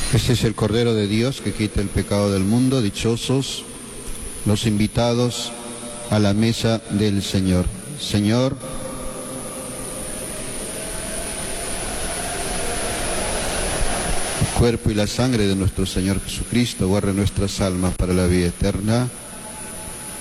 Este es el Cordero de Dios que quita el pecado del mundo. Dichosos los invitados a la mesa del Señor. Señor, el cuerpo y la sangre de nuestro Señor Jesucristo guarden nuestras almas para la vida eterna.